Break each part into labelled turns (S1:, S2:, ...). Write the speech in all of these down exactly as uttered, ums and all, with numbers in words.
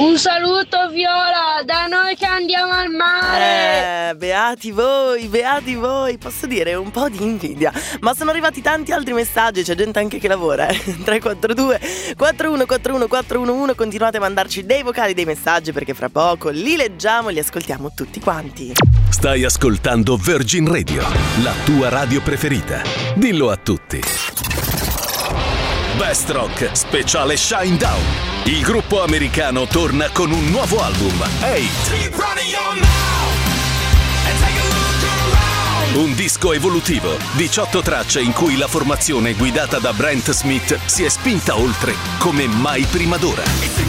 S1: Un saluto Viola, da noi che andiamo al mare.
S2: Eh, beati voi, beati voi. Posso dire un po' di invidia. Ma sono arrivati tanti altri messaggi, c'è gente anche che lavora eh. tre quattro due quattro uno quattro uno quattro uno uno. Continuate a mandarci dei vocali, dei messaggi, perché fra poco li leggiamo e li ascoltiamo tutti quanti.
S3: Stai ascoltando Virgin Radio, la tua radio preferita. Dillo a tutti. Best Rock speciale Shine Down. Il gruppo americano torna con un nuovo album, Eight. Un disco evolutivo, diciotto tracce in cui la formazione guidata da Brent Smith si è spinta oltre come mai prima d'ora.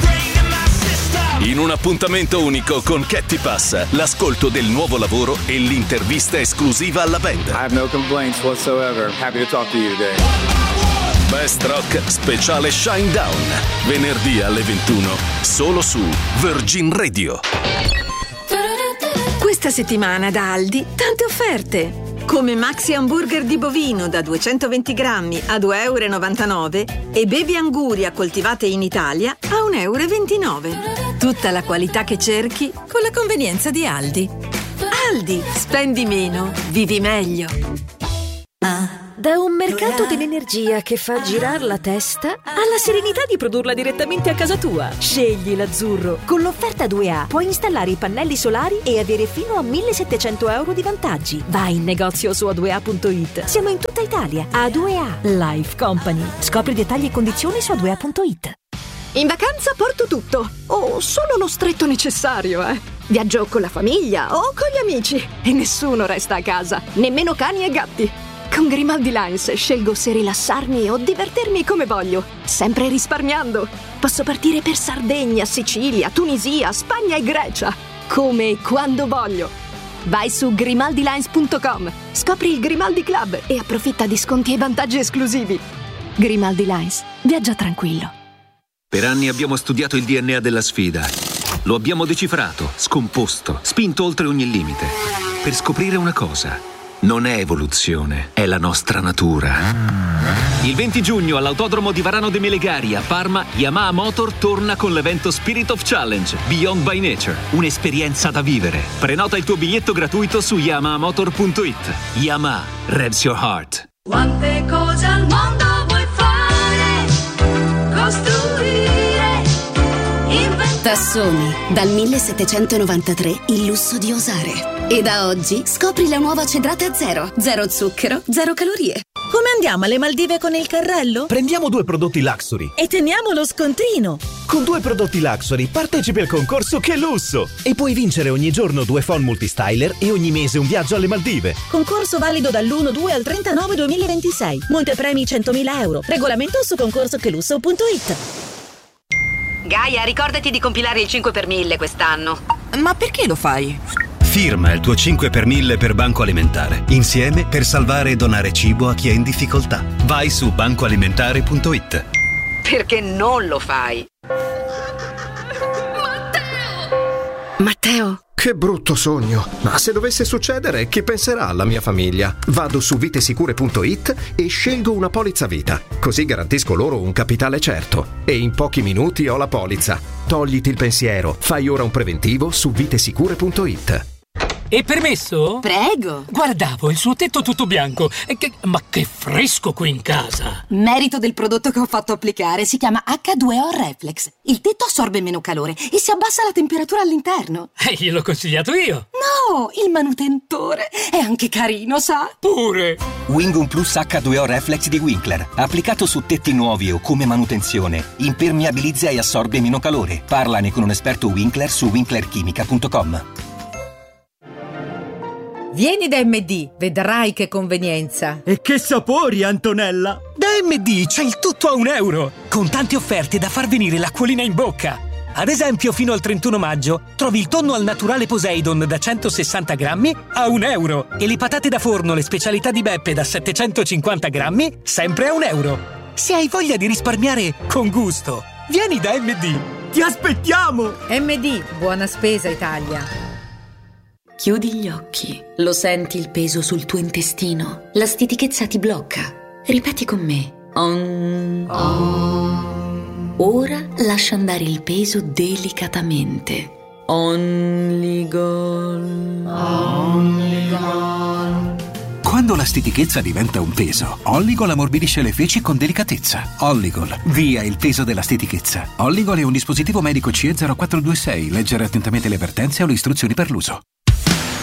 S3: In un appuntamento unico con Catty Pass, l'ascolto del nuovo lavoro e l'intervista esclusiva alla band.
S4: I have no complaints whatsoever. Happy to talk to you today.
S3: Best Rock speciale Shine Down, venerdì alle ventuno, solo su Virgin Radio.
S5: Questa settimana da Aldi, tante offerte. Come Maxi Hamburger di bovino da duecentoventi grammi a due euro e novantanove e Baby Anguria coltivate in Italia a un euro e ventinove. Tutta la qualità che cerchi con la convenienza di Aldi. Aldi, spendi meno, vivi meglio.
S6: Ah. Da un mercato dell'energia che fa girare la testa alla serenità di produrla direttamente a casa tua. Scegli l'azzurro. Con l'offerta due A puoi installare i pannelli solari e avere fino a millesettecento euro di vantaggi. Vai in negozio su a due a punto it. Siamo in tutta Italia. A due A Life Company. Scopri dettagli e condizioni su a due a punto it.
S7: In vacanza porto tutto, o solo lo stretto necessario, eh. Viaggio con la famiglia o con gli amici e nessuno resta a casa, nemmeno cani e gatti. Con Grimaldi Lines scelgo se rilassarmi o divertirmi come voglio, sempre risparmiando. Posso partire per Sardegna, Sicilia, Tunisia, Spagna e Grecia, come e quando voglio. Vai su grimaldi lines punto com, scopri il Grimaldi Club e approfitta di sconti e vantaggi esclusivi. Grimaldi Lines, viaggia tranquillo.
S8: Per anni abbiamo studiato il D N A della sfida. Lo abbiamo decifrato, scomposto, spinto oltre ogni limite. Per scoprire una cosa. Non è evoluzione, è la nostra natura. Il venti giugno all'autodromo di Varano de Melegari a Parma, Yamaha Motor torna con l'evento Spirit of Challenge Beyond by Nature. Un'esperienza da vivere. Prenota il tuo biglietto gratuito su yamaha motor punto it. Yamaha, revs your heart.
S9: Quante cose al mondo vuoi fare? Costruire, inventare.
S10: Tassoni, dal millesettecentonovantatré il lusso di osare. E da oggi scopri la nuova cedrata zero. Zero zucchero, zero calorie.
S6: Come andiamo alle Maldive con il carrello?
S11: Prendiamo due prodotti Luxury
S6: E teniamo lo scontrino.
S11: Con due prodotti Luxury partecipi al concorso Che Lusso e puoi vincere ogni giorno due phon multistyler e ogni mese un viaggio alle Maldive.
S6: Concorso valido dall'uno due al trentanove duemilaventisei. Montepremi centomila euro. Regolamento su concorso che lusso punto it.
S12: Gaia, ricordati di compilare il cinque per mille quest'anno.
S5: Ma perché lo fai?
S13: Firma il tuo cinque per mille per Banco Alimentare. Insieme per salvare e donare cibo a chi è in difficoltà. Vai su banco alimentare punto it.
S12: Perché non lo fai?
S7: Matteo! Matteo!
S14: Che brutto sogno. Ma se dovesse succedere, chi penserà alla mia famiglia? Vado su vitesicure punto it e scelgo una polizza vita. Così garantisco loro un capitale certo. E in pochi minuti ho la polizza. Togliti il pensiero. Fai ora un preventivo su vitesicure punto it.
S15: E permesso?
S12: Prego.
S15: Guardavo il suo tetto tutto bianco. E che... Ma che fresco qui in casa!
S12: Merito del prodotto che ho fatto applicare, si chiama acca due o Reflex. Il tetto assorbe meno calore e si abbassa la temperatura all'interno.
S15: Eh, gliel'ho consigliato io.
S12: No, il manutentore è anche carino, sa?
S15: Pure.
S16: Wingum Plus acca due o Reflex di Winkler. Applicato su tetti nuovi o come manutenzione, impermeabilizza e assorbe meno calore. Parlane con un esperto Winkler su winkler chimica punto com.
S17: Vieni da M D, vedrai che convenienza.
S18: E che sapori, Antonella!
S15: Da M D c'è il tutto a un euro, con tante offerte da far venire l'acquolina in bocca. Ad esempio, fino al trentuno maggio trovi il tonno al naturale Poseidon da centosessanta grammi a un euro e le patate da forno, le specialità di Beppe da settecentocinquanta grammi, sempre a un euro. Se hai voglia di risparmiare con gusto, vieni da M D.
S18: Ti aspettiamo!
S17: M D, buona spesa Italia.
S10: Chiudi gli occhi, lo senti il peso sul tuo intestino, la stitichezza ti blocca. Ripeti con me. Om. Om.
S19: Ora lascia andare il peso delicatamente. Onligol. Onligol.
S20: Quando la stitichezza diventa un peso, Olligol ammorbidisce le feci con delicatezza. Olligol, via il peso della stitichezza. Olligol è un dispositivo medico C E zero quattro due sei. Leggere attentamente le avvertenze o le istruzioni per l'uso.